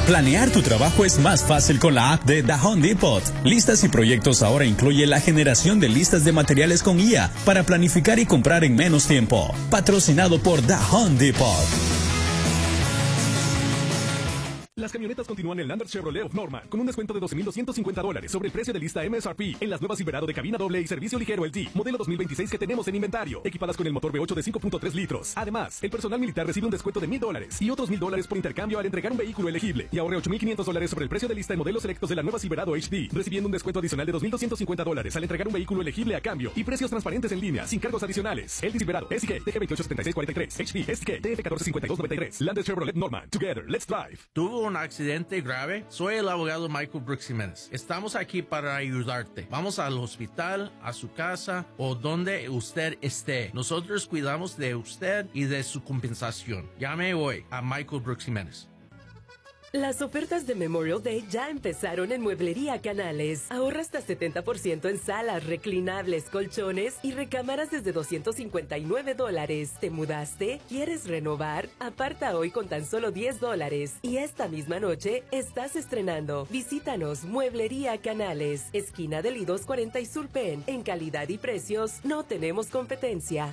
Planear tu trabajo es más fácil con la app de The Home Depot. Listas y proyectos ahora incluye la generación de listas de materiales con IA para planificar y comprar en menos tiempo. Patrocinado por The Home Depot. Las camionetas continúan en Landers Chevrolet of Norman con un descuento de $12,250 sobre el precio de lista MSRP en las nuevas Silverado de cabina doble y servicio ligero LT, modelo 2026 que tenemos en inventario, equipadas con el motor V8 de 5.3 litros. Además, el personal militar recibe un descuento de $1,000 y otros $1,000 por intercambio al entregar un vehículo elegible y ahorre $8,500 sobre el precio de lista en modelos selectos de la nueva Silverado HD, recibiendo un descuento adicional de $2,250 al entregar un vehículo elegible a cambio y precios transparentes en línea, sin cargos adicionales. LT Silverado, SG, DG287643, HD, SG, DF145293, Landers Chevrolet Norman. Together, let's drive. ¿Tuvo un accidente grave? Soy el abogado Michael Brooks Jiménez. Estamos aquí para ayudarte. Vamos al hospital, a su casa o donde usted esté. Nosotros cuidamos de usted y de su compensación. Llame hoy a Michael Brooks Jiménez. Las ofertas de Memorial Day ya empezaron en Mueblería Canales. Ahorra hasta 70% en salas, reclinables, colchones y recámaras desde $259. ¿Te mudaste? ¿Quieres renovar? Aparta hoy con tan solo $10. Y esta misma noche estás estrenando. Visítanos, Mueblería Canales, esquina del I-240 y Sur Penn. En calidad y precios, no tenemos competencia.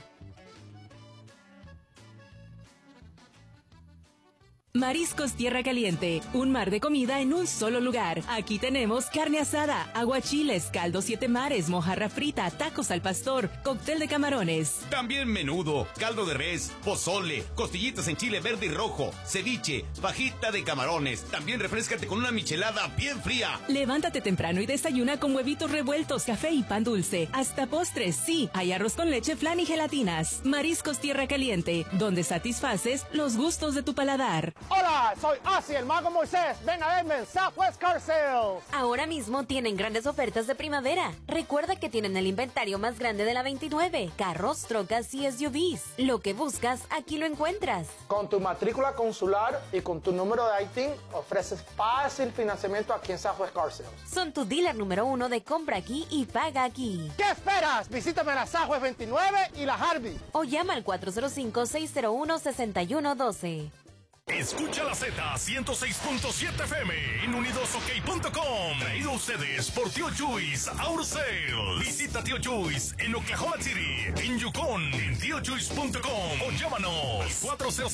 Mariscos Tierra Caliente, un mar de comida en un solo lugar. Aquí tenemos carne asada, aguachiles, caldo siete mares, mojarra frita, tacos al pastor, cóctel de camarones. También menudo, caldo de res, pozole, costillitas en chile verde y rojo, ceviche, fajita de camarones. También refréscate con una michelada bien fría. Levántate temprano y desayuna con huevitos revueltos, café y pan dulce. Hasta postres, sí, hay arroz con leche, flan y gelatinas. Mariscos Tierra Caliente, donde satisfaces los gustos de tu paladar. Hola, soy Ozzy, el Mago Moisés. Ven a verme en Southwest Car Sales. Ahora mismo tienen grandes ofertas de primavera. Recuerda que tienen el inventario más grande de la 29. Carros, trocas y SUVs. Lo que buscas, aquí lo encuentras. Con tu matrícula consular y con tu número de ITIN, ofreces fácil financiamiento aquí en Southwest Car Sales. Son tu dealer número 1 de compra aquí y paga aquí. ¿Qué esperas? Visítame la Southwest 29 y la Harvey. O llama al 405-601-6112. Escucha la Z 106.7 FM en unidosok.com. Traído a ustedes por Tío Chuys Auto Sales. Visita Tío Chuys en Oklahoma City, en Yukon, en tiochuys.com o llámanos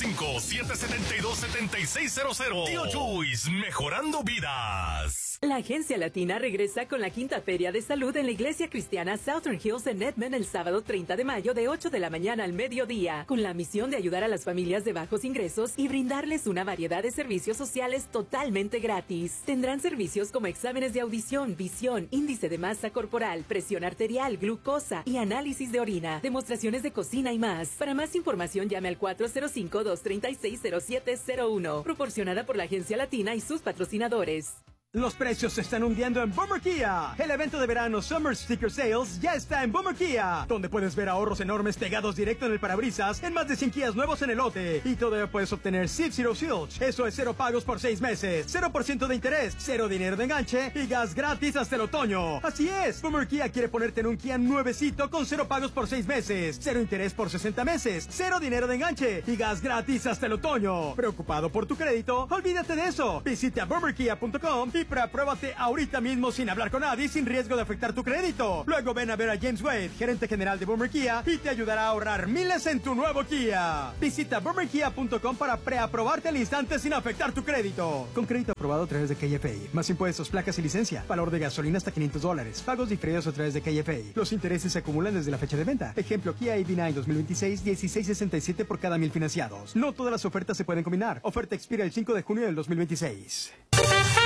405-772-7600. Tío Chuys, mejorando vidas. La Agencia Latina regresa con la quinta Feria de Salud en la Iglesia Cristiana Southern Hills en Edmond el sábado 30 de mayo de 8 de la mañana al mediodía, con la misión de ayudar a las familias de bajos ingresos y brindarles una variedad de servicios sociales totalmente gratis. Tendrán servicios como exámenes de audición, visión, índice de masa corporal, presión arterial, glucosa y análisis de orina, demostraciones de cocina y más. Para más información llame al 405-236-0701, proporcionada por la Agencia Latina y sus patrocinadores. Los precios se están hundiendo en Boomer Kia. El evento de verano Summer Sticker Sales ya está en Boomer Kia, donde puedes ver ahorros enormes pegados directo en el parabrisas en más de 100 Kias nuevos en el lote. Y todavía puedes obtener Zero Silch. Eso es 0 pagos por 6 meses, 0% de interés, 0 dinero de enganche y gas gratis hasta el otoño. Así es, Boomer Kia quiere ponerte en un Kia nuevecito con 0 pagos por 6 meses, 0 interés por 60 meses, 0 dinero de enganche y gas gratis hasta el otoño. ¿Preocupado por tu crédito? Olvídate de eso. Visita boomerkia.com y pruébate ahorita mismo sin hablar con nadie, sin riesgo de afectar tu crédito. Luego ven a ver a James Wade, gerente general de Boomer Kia, y te ayudará a ahorrar miles en tu nuevo Kia. Visita boomerkia.com para preaprobarte al instante sin afectar tu crédito. Con crédito aprobado a través de KFA. Más impuestos, placas y licencia. Valor de gasolina hasta $500. Pagos diferidos a través de KFA. Los intereses se acumulan desde la fecha de venta. Ejemplo, Kia EV9 2026, 1667 por cada 1000 financiados. No todas las ofertas se pueden combinar. Oferta expira el 5 de junio del 2026.